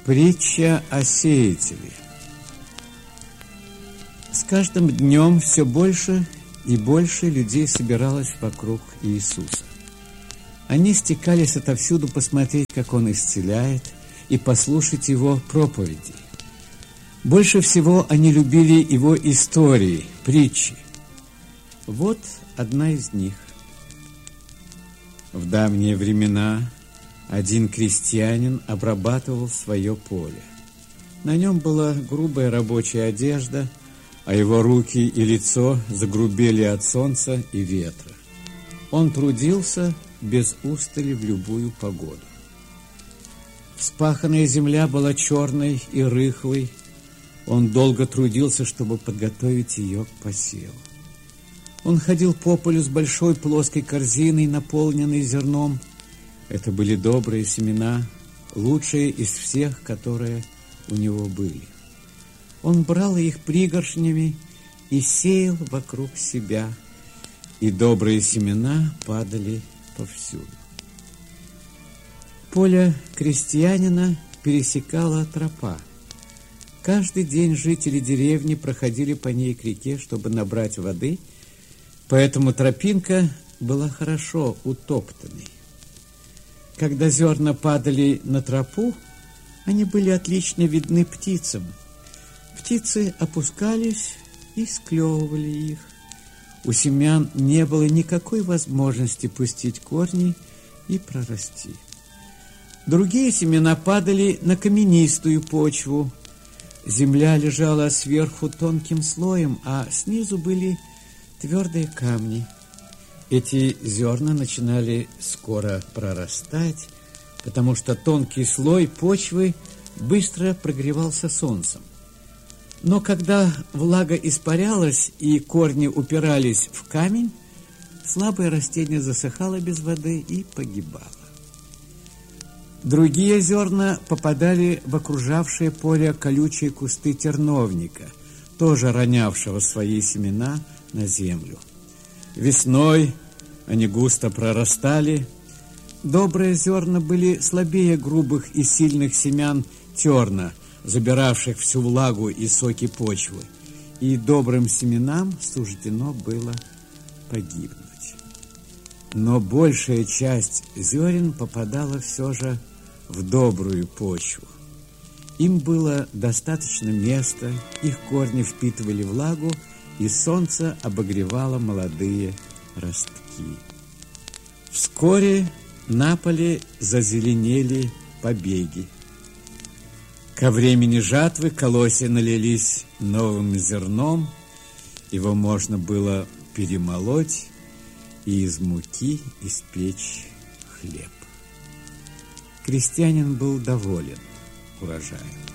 Притча о сеятеле. С каждым днем все больше и больше людей собиралось вокруг Иисуса. Они стекались отовсюду посмотреть, как Он исцеляет, и послушать Его проповеди. Больше всего они любили Его истории, притчи. Вот одна из них. В давние времена один крестьянин обрабатывал свое поле. На нем была грубая рабочая одежда, а его руки и лицо загрубели от солнца и ветра. Он трудился без устали в любую погоду. Вспаханная земля была черной и рыхлой. Он долго трудился, чтобы подготовить ее к посеву. Он ходил по полю с большой плоской корзиной, наполненной зерном. Это были добрые семена, лучшие из всех, которые у него были. Он брал их пригоршнями и сеял вокруг себя, и добрые семена падали повсюду. Поле крестьянина пересекала тропа. Каждый день жители деревни проходили по ней к реке, чтобы набрать воды, поэтому тропинка была хорошо утоптанной. Когда зерна падали на тропу, они были отлично видны птицам. Птицы опускались и склевывали их. У семян не было никакой возможности пустить корни и прорасти. Другие семена падали на каменистую почву. Земля лежала сверху тонким слоем, а снизу были твердые камни. Эти зерна начинали скоро прорастать, потому что тонкий слой почвы быстро прогревался солнцем. Но когда влага испарялась и корни упирались в камень, слабое растение засыхало без воды и погибало. Другие зерна попадали в окружавшее поле колючие кусты терновника, тоже ронявшего свои семена на землю. Весной они густо прорастали. Добрые зерна были слабее грубых и сильных семян терна, забиравших всю влагу и соки почвы, и добрым семенам суждено было погибнуть. Но большая часть зерен попадала все же в добрую почву. Им было достаточно места, их корни впитывали влагу, и солнце обогревало молодые ростки. Вскоре на поле зазеленели побеги. Ко времени жатвы колосья налились новым зерном, его можно было перемолоть и из муки испечь хлеб. Крестьянин был доволен урожаем.